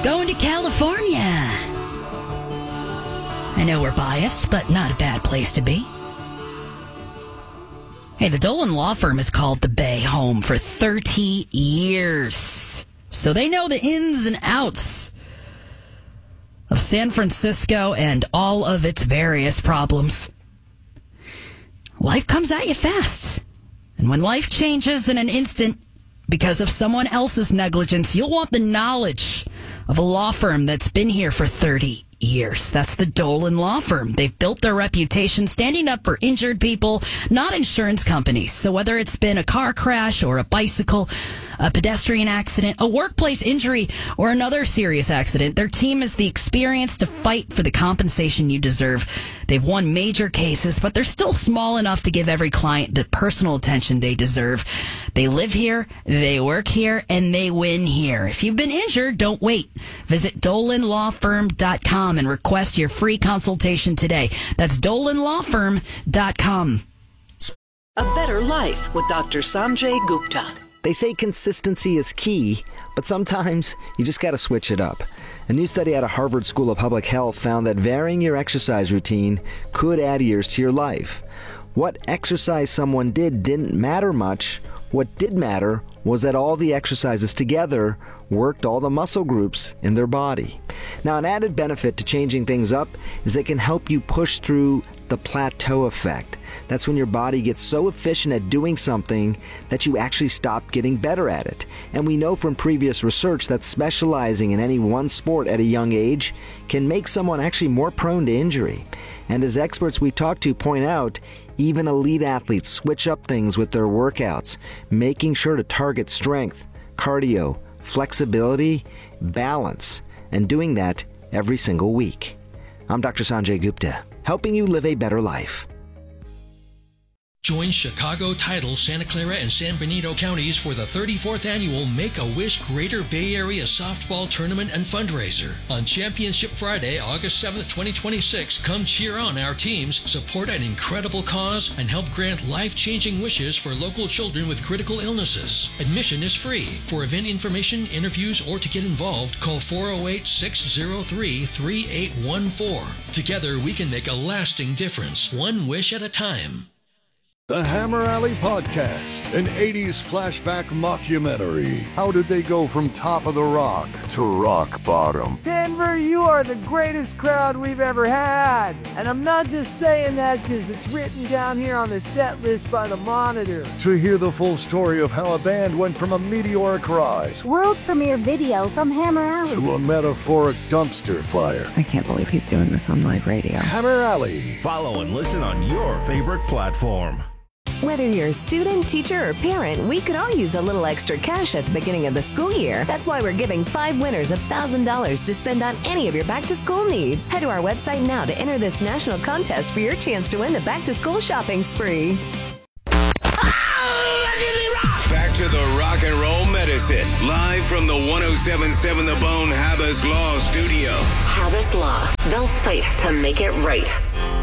Going to California. I know we're biased, but not a bad place to be. Hey, the Dolan Law Firm has called the Bay home for 30 years. So they know the ins and outs of San Francisco and all of its various problems. Life comes at you fast. And when life changes in an instant because of someone else's negligence, you'll want the knowledge of a law firm that's been here for 30 years. That's the Dolan Law Firm. They've built their reputation standing up for injured people, not insurance companies. So whether it's been a car crash or a bicycle, a pedestrian accident, a workplace injury, or another serious accident, their team has the experience to fight for the compensation you deserve. They've won major cases, but they're still small enough to give every client the personal attention they deserve. They live here, they work here, and they win here. If you've been injured, don't wait. Visit DolanLawFirm.com and request your free consultation today. That's DolanLawFirm.com. A Better Life with Dr. Sanjay Gupta. They say consistency is key, but sometimes you just got to switch it up. A new study out of Harvard School of Public Health found that varying your exercise routine could add years to your life. What exercise someone did didn't matter much. What did matter was that all the exercises together worked all the muscle groups in their body. Now, an added benefit to changing things up is they can help you push through the plateau effect. That's when your body gets so efficient at doing something that you actually stop getting better at it. And we know from previous research that specializing in any one sport at a young age can make someone actually more prone to injury. And as experts we talk to point out, even elite athletes switch up things with their workouts, making sure to target strength, cardio, flexibility, balance, and doing that every single week. I'm Dr. Sanjay Gupta, helping you live a better life. Join Chicago, Tidal, Santa Clara, and San Benito counties for the 34th annual Make-A-Wish Greater Bay Area Softball Tournament and Fundraiser. On Championship Friday, August 7th, 2026, come cheer on our teams, support an incredible cause, and help grant life-changing wishes for local children with critical illnesses. Admission is free. For event information, interviews, or to get involved, call 408-603-3814. Together, we can make a lasting difference, one wish at a time. The Hammer Alley Podcast, an 80s flashback mockumentary. How did they go from top of the rock to rock bottom? Denver, you are the greatest crowd we've ever had. And I'm not just saying that because it's written down here on the set list by the Monitor. To hear the full story of how a band went from a meteoric rise, world premiere video from Hammer Alley, to a metaphoric dumpster fire. I can't believe he's doing this on live radio. Hammer Alley. Follow and listen on your favorite platform. Whether you're a student, teacher, or parent, we could all use a little extra cash at the beginning of the school year. That's why we're giving 5 winners $1,000 to spend on any of your back-to-school needs. Head to our website now to enter this national contest for your chance to win the back-to-school shopping spree. Back to the rock and roll medicine, live from the 107.7 The Bone Habas Law Studio. Habas Law. They'll fight to make it right.